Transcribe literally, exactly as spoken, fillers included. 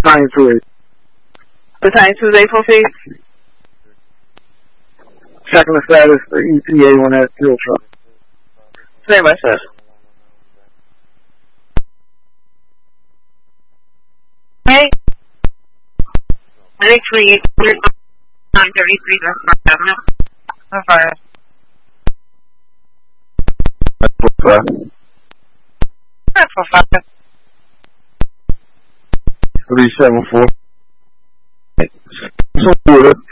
pertaining to it. Pertaining to his April fees? Checking the status for E P A on that fuel truck. Say my sir. Hey. I think twenty-eight, nine thirty-three, that's not That's fine. That's for five. That's for five. three seven four. So good.